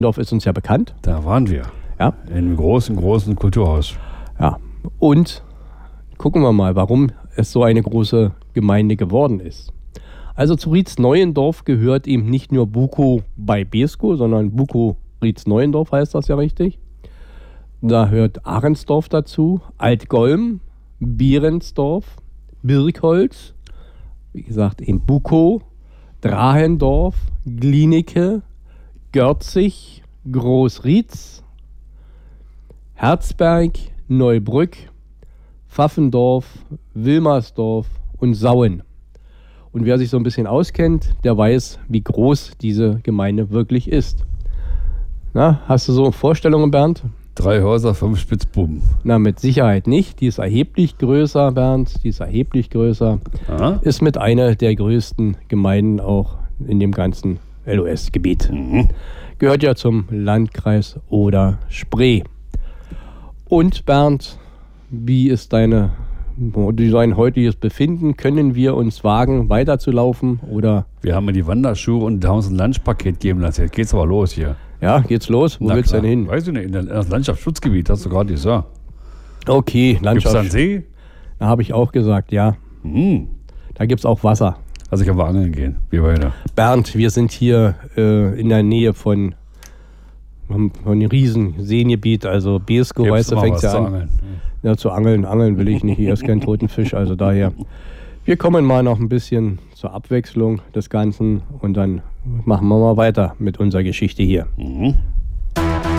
Dorf ist uns ja bekannt. Da waren wir. Ja. In einem großen Kulturhaus. Ja. Und gucken wir mal, warum es so eine große Gemeinde geworden ist. Also zu Rietz-Neuendorf gehört eben nicht nur Bukow bei Beeskow, sondern Bukow-Rietz-Neuendorf heißt das ja richtig. Da hört Ahrensdorf dazu, Altgolm, Behrensdorf, Birkholz, wie gesagt in Bukow, Drahendorf, Glienicke, Görzig, Großrietz, Herzberg, Neubrück, Pfaffendorf, Wilmersdorf und Sauen. Und wer sich so ein bisschen auskennt, der weiß, wie groß diese Gemeinde wirklich ist. Na, hast du so Vorstellungen, Bernd? 3 Häuser, 5 Spitzbuben. Na, mit Sicherheit nicht. Die ist erheblich größer, Bernd. Die ist erheblich größer. Aha. Ist mit einer der größten Gemeinden auch in dem ganzen LOS-Gebiet. Gehört ja zum Landkreis Oder-Spree. Und Bernd, wie ist dein heutiges Befinden? Können wir uns wagen, weiterzulaufen? Oder? Wir haben mir die Wanderschuhe und haben uns ein Lunchpaket geben lassen. Jetzt geht's aber los hier. Ja, geht's los? Wo Na willst du klar. denn hin? Weiß ich nicht, in das Landschaftsschutzgebiet, hast du gerade gesagt. Okay, Gibt's da Landschaft. einen See? Da habe ich auch gesagt, ja. Da gibt's auch Wasser. Also ich kann mal angeln gehen, wir beide. Bernd, wir sind hier in der Nähe von einem riesen Seengebiet, also Beeskow, Gibt's weißt du, immer fängt's was ja zu an. angeln. Ja, zu angeln. Angeln will ich nicht, hier ist kein toten Fisch, also daher. Wir kommen mal noch ein bisschen zur Abwechslung des Ganzen und dann machen wir mal weiter mit unserer Geschichte hier.